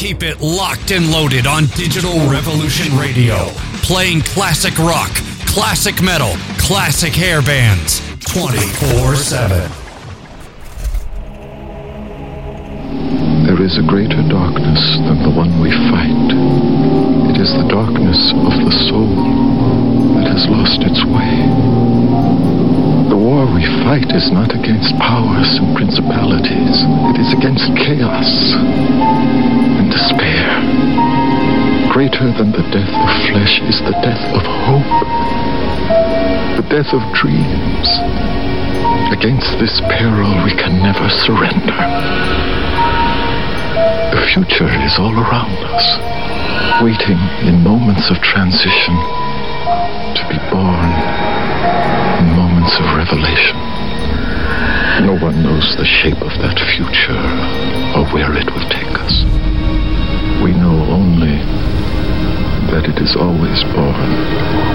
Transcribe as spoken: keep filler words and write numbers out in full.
Keep it locked and loaded on Digital Revolution Radio. Playing classic rock, classic metal, classic hair bands, twenty-four seven. There is a greater darkness than the one we fight. It is the darkness of the soul that has lost its way. The war we fight is not against powers and principalities. It is against chaos and despair. Greater than the death of flesh is the death of hope, the death of dreams. Against this peril we can never surrender. The future is all around us, waiting in moments of transition to be born in moments of revelation. No one knows the shape of that future or where it will take us. We know only that it is always born